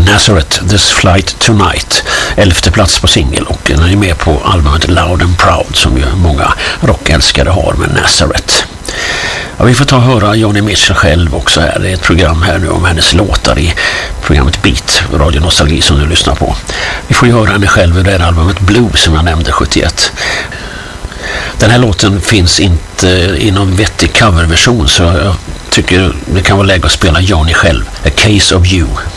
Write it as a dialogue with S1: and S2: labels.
S1: Nazareth, This Flight Tonight, 11:e plats på singel, och den är med på albumet Loud and Proud som ju många rockälskare har med Nazareth. Ja, vi får ta och höra Joni Mitchell själv också här. Det är ett program här nu om hennes låtar i programmet Beat, Radio Nostalgi som du lyssnar på. Vi får ju höra henne själv ur det här albumet Blue som jag nämnde 71. Den här låten finns inte i någon vettig coverversion, så jag tycker det kan vara läge att spela Joni själv, A Case of You.